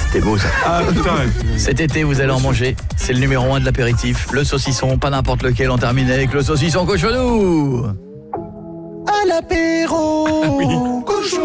C'était beau ça. Ah putain. Cet été, vous allez en manger. C'est le numéro 1 de l'apéritif. Le saucisson, pas n'importe lequel. On termine avec le saucisson cochonou. À l'apéro. Oui.